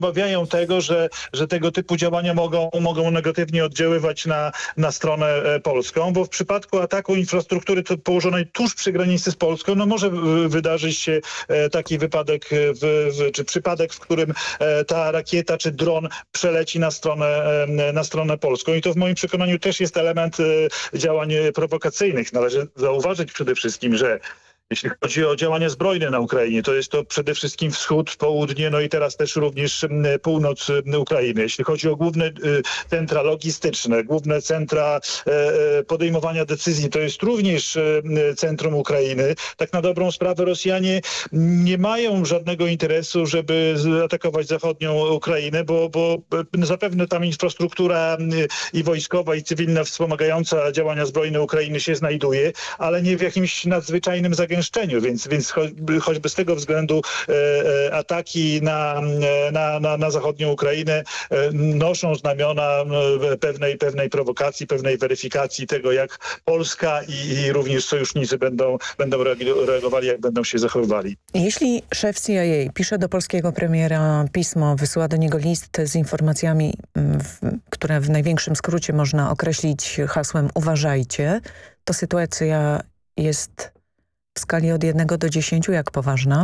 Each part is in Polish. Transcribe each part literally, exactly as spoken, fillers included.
obawiają tego, że, że tego typu działania mogą, mogą negatywnie oddziaływać na, na stronę polską, bo w przypadku ataku infrastruktury położonej tuż przy granicy z Polską, no może wydarzyć się taki wypadek, w, w, czy przypadek, w którym ta rakieta czy dron przeleci na stronę, na stronę polską. I to w moim przekonaniu też jest element działań prowokacyjnych. Należy zauważyć przede wszystkim, że jeśli chodzi o działania zbrojne na Ukrainie, to jest to przede wszystkim wschód, południe, no i teraz też również północ Ukrainy. Jeśli chodzi o główne centra logistyczne, główne centra podejmowania decyzji, to jest również centrum Ukrainy. Tak na dobrą sprawę Rosjanie nie mają żadnego interesu, żeby zaatakować zachodnią Ukrainę, bo, bo zapewne tam infrastruktura i wojskowa, i cywilna wspomagająca działania zbrojne Ukrainy się znajduje, ale nie w jakimś nadzwyczajnym zagęszczeniu. Więc, więc choćby z tego względu e, ataki na, na, na, na zachodnią Ukrainę e, noszą znamiona pewnej, pewnej prowokacji, pewnej weryfikacji tego, jak Polska i, i również sojusznicy będą, będą reagowali, jak będą się zachowywali. Jeśli szef C I A pisze do polskiego premiera pismo, wysyła do niego list z informacjami, w, które w największym skrócie można określić hasłem uważajcie, to sytuacja jest w skali od jednego do dziesięciu jak poważna?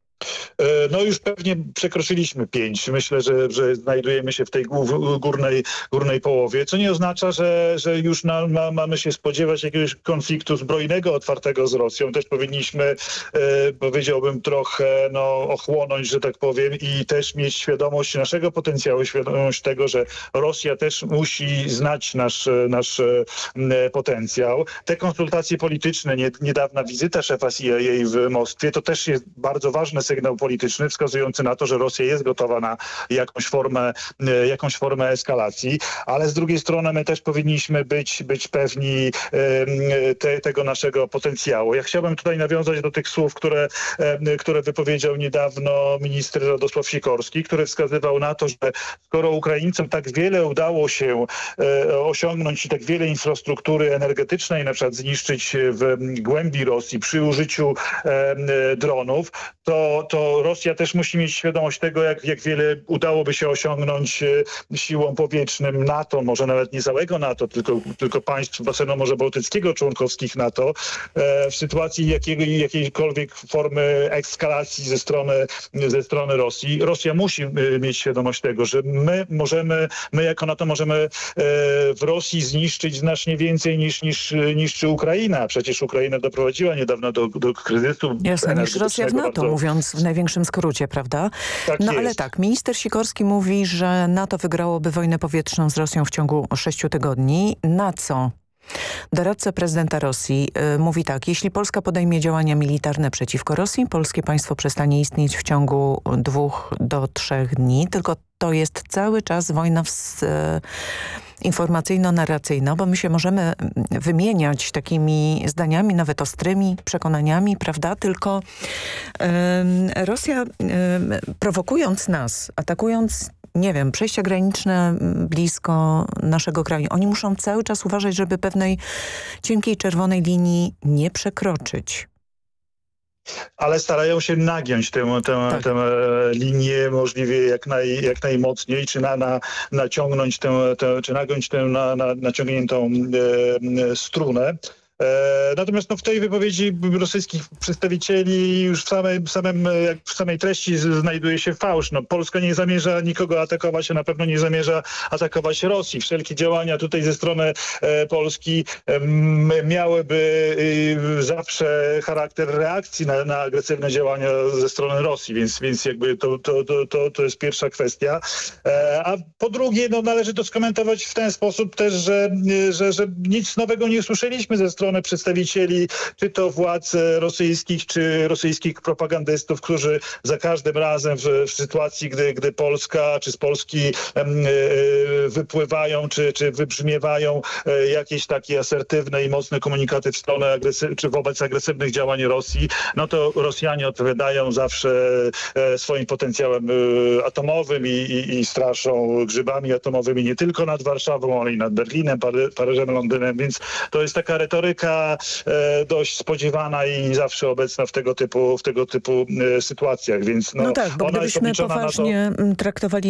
No już pewnie przekroczyliśmy pięć. Myślę, że, że znajdujemy się w tej górnej, górnej połowie, co nie oznacza, że, że już na, ma, mamy się spodziewać jakiegoś konfliktu zbrojnego otwartego z Rosją. Też powinniśmy, e, powiedziałbym, trochę no, ochłonąć, że tak powiem, i też mieć świadomość naszego potencjału, świadomość tego, że Rosja też musi znać nasz, nasz e, potencjał. Te konsultacje polityczne, nie, niedawna wizyta szefa C I A w Moskwie, to też jest bardzo ważne sygnał polityczny wskazujący na to, że Rosja jest gotowa na jakąś formę, jakąś formę eskalacji, ale z drugiej strony my też powinniśmy być, być pewni te, tego naszego potencjału. Ja chciałbym tutaj nawiązać do tych słów, które, które wypowiedział niedawno minister Radosław Sikorski, który wskazywał na to, że skoro Ukraińcom tak wiele udało się osiągnąć i tak wiele infrastruktury energetycznej na przykład zniszczyć w głębi Rosji przy użyciu dronów, to, to Rosja też musi mieć świadomość tego, jak, jak wiele udałoby się osiągnąć siłą powietrznym NATO, może nawet nie całego NATO, tylko, tylko państw basenu Morza Bałtyckiego członkowskich NATO, w sytuacji jakiego, jakiejkolwiek formy ekskalacji ze strony, ze strony Rosji. Rosja musi mieć świadomość tego, że my możemy, my jako NATO możemy w Rosji zniszczyć znacznie więcej niż, niż niszczy Ukraina. Przecież Ukraina doprowadziła niedawno do, do kryzysu. Jasne, niż Rosja w NATO, mówiąc w największym skrócie, prawda? Tak no jest. Ale tak, minister Sikorski mówi, że NATO wygrałoby wojnę powietrzną z Rosją w ciągu sześciu tygodni. Na co? Doradca prezydenta Rosji y, mówi tak: jeśli Polska podejmie działania militarne przeciwko Rosji, polskie państwo przestanie istnieć w ciągu dwóch do trzech dni. Tylko to jest cały czas wojna w, y, informacyjno-narracyjna, bo my się możemy wymieniać takimi zdaniami, nawet ostrymi przekonaniami, prawda? Tylko y, Rosja, y, prowokując nas, atakując, nie wiem, przejścia graniczne blisko naszego kraju, oni muszą cały czas uważać, żeby pewnej cienkiej czerwonej linii nie przekroczyć. Ale starają się nagiąć tę, tę, tak. tę linię możliwie jak, naj, jak najmocniej, czy na, na, naciągnąć tę, tę, czy nagiąć tę na, na, naciągniętą e, strunę. Natomiast no, w tej wypowiedzi rosyjskich przedstawicieli już w samej, samym, jak w samej treści znajduje się fałsz. No, Polska nie zamierza nikogo atakować, a na pewno nie zamierza atakować Rosji. Wszelkie działania tutaj ze strony e, Polski e, miałyby e, zawsze charakter reakcji na, na agresywne działania ze strony Rosji, więc, więc jakby to, to, to, to, to jest pierwsza kwestia. E, a po drugie, no, należy to skomentować w ten sposób też, że, że, że nic nowego nie usłyszeliśmy ze strony przedstawicieli czy to władz rosyjskich, czy rosyjskich propagandystów, którzy za każdym razem w, w sytuacji, gdy, gdy Polska czy z Polski e, wypływają, czy, czy wybrzmiewają e, jakieś takie asertywne i mocne komunikaty w stronę agresy- czy wobec agresywnych działań Rosji, no to Rosjanie odpowiadają zawsze e, swoim potencjałem e, atomowym i, i, i straszą grzybami atomowymi nie tylko nad Warszawą, ale i nad Berlinem, Pary- Paryżem, Londynem, więc to jest taka retoryka wielka, e, dość spodziewana i zawsze obecna w tego typu, w tego typu e, sytuacjach, więc no, No tak, bo ona jest gdybyśmy obliczona na to. poważnie traktowali